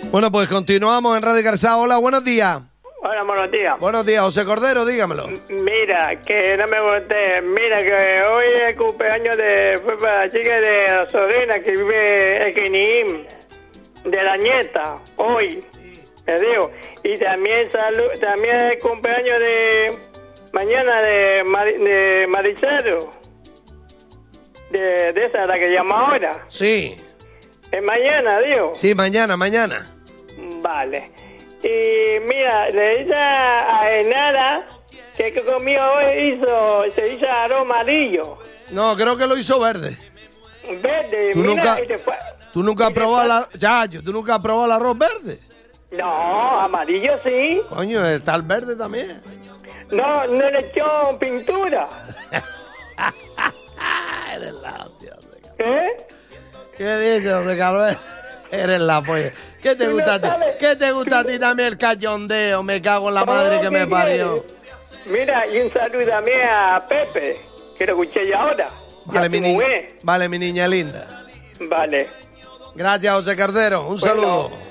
Bueno, pues continuamos en Radio Garzá. Hola, buenos días. Hola, buenos días. Buenos días, José Cordero, dígamelo. Mira, que no me conté. Mira, que hoy es el cumpleaños fue para la chica de la sobrina que vive en Quiniim, de la nieta, hoy. Te digo. Y también también es el cumpleaños de mañana de Maricelo. De esa, la que llama ahora. Sí. Es mañana, digo. Sí, mañana. Vale. Y mira, le dice a Enara que conmigo hoy se hizo arroz amarillo. No, creo que lo hizo verde. Verde, ¿Tú mira, nunca, y después, ¿tú nunca has probado ¿tú nunca has probado el arroz verde? No, amarillo sí. Coño, está el verde también. No le echó pintura. Eres la hostia, José Carlos. ¿Eh? ¿Qué dices, José Carlos? Eres la polla. ¿Qué te Tú no gusta a ti? sabes. ¿Qué te gusta a ti también el cachondeo? Me cago en la madre que me ¿qué parió. quieres? Mira, y un saludo también a Pepe, que lo escuché ya ahora. Vale, mi niña. Vale, mi niña linda. Vale. Gracias, José Cordero. Un saludo.